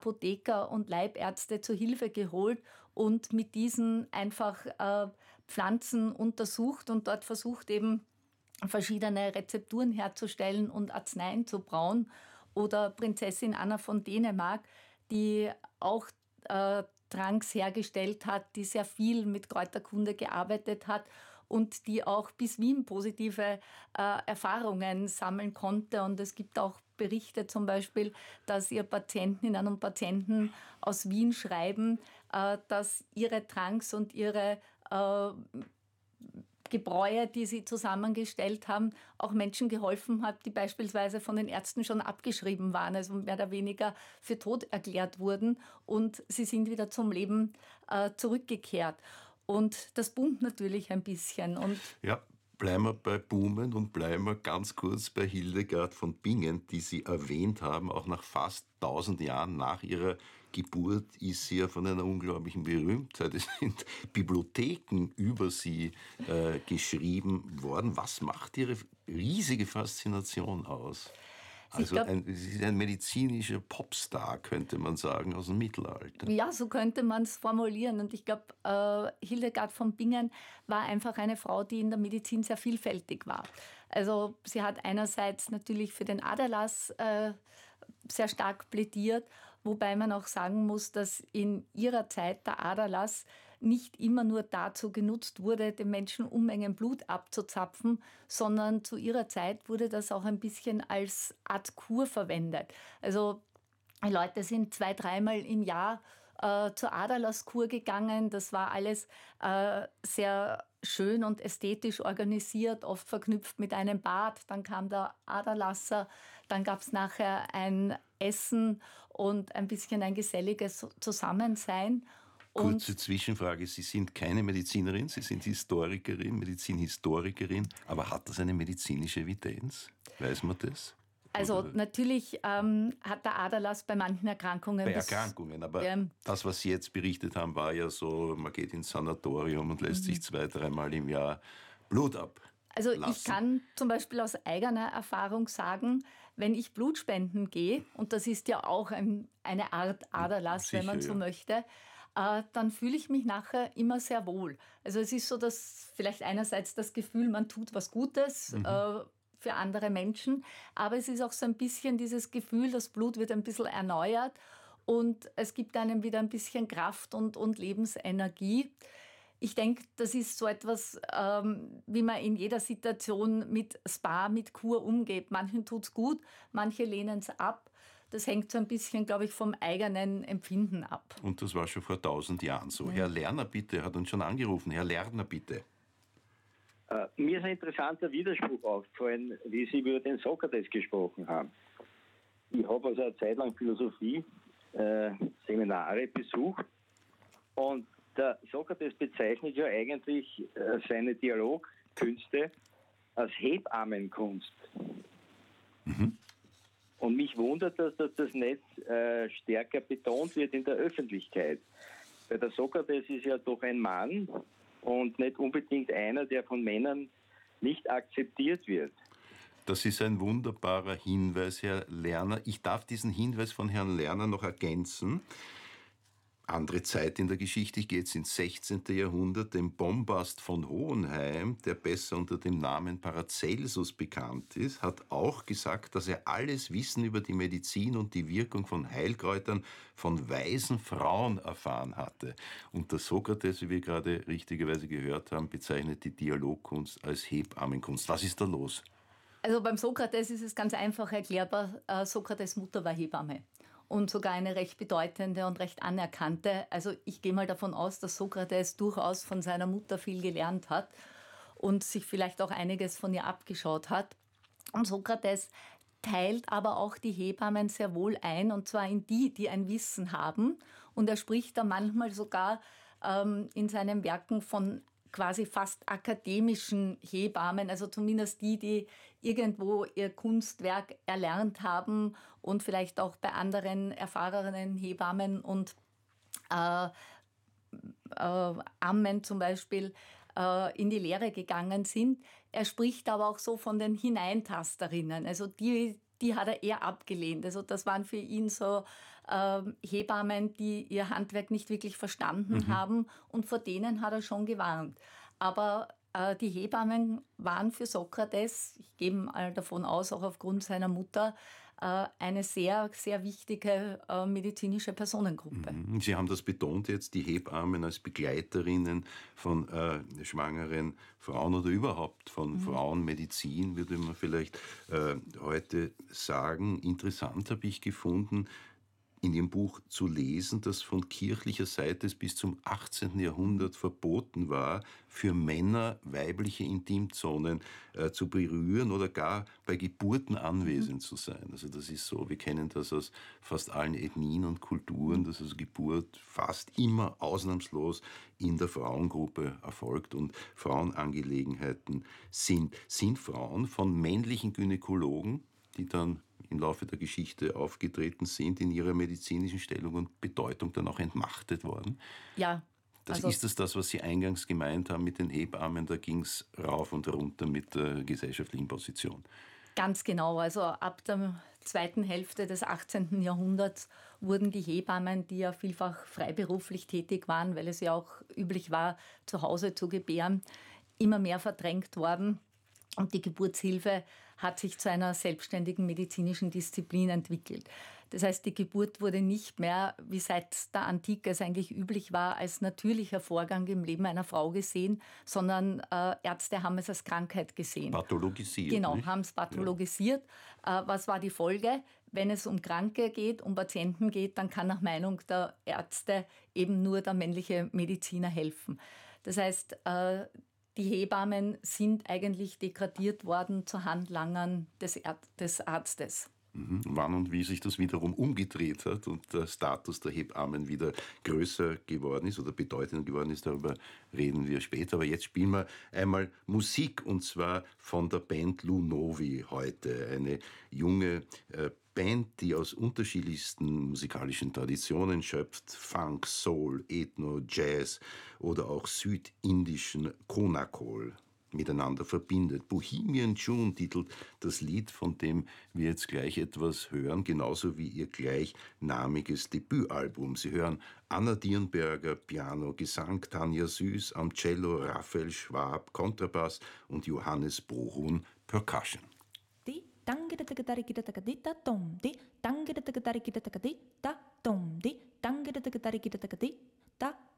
Apotheker und Leibärzte zu Hilfe geholt und mit diesen einfach Pflanzen untersucht und dort versucht eben verschiedene Rezepturen herzustellen und Arzneien zu brauen. Oder Prinzessin Anna von Dänemark, die auch Tranks hergestellt hat, die sehr viel mit Kräuterkunde gearbeitet hat und die auch bis Wien positive Erfahrungen sammeln konnte. Und es gibt auch Berichte zum Beispiel, dass ihr Patientinnen und Patienten aus Wien schreiben, dass ihre Tranks und ihre Gebräue, die sie zusammengestellt haben, auch Menschen geholfen hat, die beispielsweise von den Ärzten schon abgeschrieben waren, also mehr oder weniger für tot erklärt wurden. Und sie sind wieder zum Leben zurückgekehrt. Und das boomt natürlich ein bisschen. Und ja, bleiben wir bei Boomen und bleiben wir ganz kurz bei Hildegard von Bingen, die Sie erwähnt haben. Auch nach fast 1000 Jahren nach ihrer Geburt ist sie ja von einer unglaublichen Berühmtheit. Es sind Bibliotheken über sie geschrieben worden. Was macht ihre riesige Faszination aus? Also sie ist ein medizinischer Popstar, könnte man sagen, aus dem Mittelalter. Ja, so könnte man es formulieren. Und ich glaube, Hildegard von Bingen war einfach eine Frau, die in der Medizin sehr vielfältig war. Also sie hat einerseits natürlich für den Aderlass sehr stark plädiert, wobei man auch sagen muss, dass in ihrer Zeit der Aderlass nicht immer nur dazu genutzt wurde, den Menschen Unmengen Blut abzuzapfen, sondern zu ihrer Zeit wurde das auch ein bisschen als Art Kur verwendet. Also die Leute sind 2-3 Mal im Jahr zur Aderlasskur gegangen. Das war alles sehr schön und ästhetisch organisiert, oft verknüpft mit einem Bad. Dann kam der Aderlasser, dann gab es nachher ein Essen und ein bisschen ein geselliges Zusammensein. Kurze Zwischenfrage, Sie sind keine Medizinerin, Sie sind Historikerin, Medizinhistorikerin, aber hat das eine medizinische Evidenz? Weiß man das? Also natürlich hat der Aderlass bei manchen Erkrankungen... Bei Erkrankungen, aber das, was Sie jetzt berichtet haben, war ja so, man geht ins Sanatorium und lässt sich 2-3 Mal im Jahr Blut ab. Also ich kann zum Beispiel aus eigener Erfahrung sagen, wenn ich Blutspenden gehe, und das ist ja auch eine Art Aderlass, sicher, wenn man so möchte, dann fühle ich mich nachher immer sehr wohl. Also es ist so, dass vielleicht einerseits das Gefühl, man tut was Gutes, für andere Menschen. Aber es ist auch so ein bisschen dieses Gefühl, das Blut wird ein bisschen erneuert und es gibt einem wieder ein bisschen Kraft und Lebensenergie. Ich denke, das ist so etwas, wie man in jeder Situation mit Spa, mit Kur umgeht. Manchen tut es gut, manche lehnen es ab. Das hängt so ein bisschen, glaube ich, vom eigenen Empfinden ab. Und das war schon vor 1000 Jahren so. Herr Lerner, bitte, hat uns schon angerufen. Herr Lerner, bitte. Mir ist ein interessanter Widerspruch aufgefallen, wie Sie über den Sokrates gesprochen haben. Ich habe also eine Zeit lang Philosophie-Seminare besucht und der Sokrates bezeichnet ja eigentlich seine Dialogkünste als Hebammenkunst. Und mich wundert, dass das nicht stärker betont wird in der Öffentlichkeit. Weil der Sokrates ist ja doch ein Mann, und nicht unbedingt einer, der von Männern nicht akzeptiert wird. Das ist ein wunderbarer Hinweis, Herr Lerner. Ich darf diesen Hinweis von Herrn Lerner noch ergänzen. Andere Zeit in der Geschichte, ich gehe jetzt ins 16. Jahrhundert, den Bombast von Hohenheim, der besser unter dem Namen Paracelsus bekannt ist, hat auch gesagt, dass er alles Wissen über die Medizin und die Wirkung von Heilkräutern von weisen Frauen erfahren hatte. Und der Sokrates, wie wir gerade richtigerweise gehört haben, bezeichnet die Dialogkunst als Hebammenkunst. Was ist da los? Also beim Sokrates ist es ganz einfach erklärbar. Sokrates' Mutter war Hebamme. Und sogar eine recht bedeutende und recht anerkannte. Also ich gehe mal davon aus, dass Sokrates durchaus von seiner Mutter viel gelernt hat und sich vielleicht auch einiges von ihr abgeschaut hat. Und Sokrates teilt aber auch die Hebammen sehr wohl ein, und zwar in die ein Wissen haben. Und er spricht da manchmal sogar in seinen Werken von quasi fast akademischen Hebammen, also zumindest die irgendwo ihr Kunstwerk erlernt haben und vielleicht auch bei anderen erfahrenen Hebammen und Ammen zum Beispiel in die Lehre gegangen sind. Er spricht aber auch so von den Hineintasterinnen, also die die hat er eher abgelehnt. Also das waren für ihn so Hebammen, die ihr Handwerk nicht wirklich verstanden haben, und vor denen hat er schon gewarnt. Aber die Hebammen waren für Sokrates, ich gehe mal davon aus, auch aufgrund seiner Mutter, eine sehr, sehr wichtige medizinische Personengruppe. Sie haben das betont jetzt, die Hebammen als Begleiterinnen von schwangeren Frauen oder überhaupt von Frauenmedizin, würde man vielleicht heute sagen. Interessant habe ich gefunden, in Ihrem Buch zu lesen, dass von kirchlicher Seite es bis zum 18. Jahrhundert verboten war, für Männer weibliche Intimzonen zu berühren oder gar bei Geburten anwesend zu sein. Also das ist so, wir kennen das aus fast allen Ethnien und Kulturen, dass also Geburt fast immer ausnahmslos in der Frauengruppe erfolgt und Frauenangelegenheiten sind. Sind Frauen von männlichen Gynäkologen, die dann im Laufe der Geschichte aufgetreten sind, in ihrer medizinischen Stellung und Bedeutung dann auch entmachtet worden? Ja. Ist das, was Sie eingangs gemeint haben mit den Hebammen, da ging es rauf und runter mit der gesellschaftlichen Position? Ganz genau. Also ab der zweiten Hälfte des 18. Jahrhunderts wurden die Hebammen, die ja vielfach freiberuflich tätig waren, weil es ja auch üblich war, zu Hause zu gebären, immer mehr verdrängt worden. Und die Geburtshilfe hat sich zu einer selbstständigen medizinischen Disziplin entwickelt. Das heißt, die Geburt wurde nicht mehr, wie seit der Antike es eigentlich üblich war, als natürlicher Vorgang im Leben einer Frau gesehen, sondern Ärzte haben es als Krankheit gesehen. Pathologisiert. Genau, nicht? haben es pathologisiert. Was war die Folge? Wenn es um Kranke geht, um Patienten geht, dann kann nach Meinung der Ärzte eben nur der männliche Mediziner helfen. Das heißt, die Hebammen sind eigentlich degradiert worden zu Handlangern des Arztes. Wann und wie sich das wiederum umgedreht hat und der Status der Hebammen wieder größer geworden ist oder bedeutender geworden ist, darüber reden wir später. Aber jetzt spielen wir einmal Musik, und zwar von der Band Lunovi heute. Eine junge Band, die aus unterschiedlichsten musikalischen Traditionen schöpft. Funk, Soul, Ethno, Jazz oder auch südindischen Konakol miteinander verbindet. Bohemian June titelt das Lied, von dem wir jetzt gleich etwas hören, genauso wie ihr gleichnamiges Debütalbum. Sie hören Anna Dirnberger, Piano, Gesang, Tanja Süß, am Cello, Raphael Schwab, Kontrabass und Johannes Brohun, Percussion. Di tangida tagadari tagadita tom di tangida tagadari tagadita tom di tangida tagadari tagadita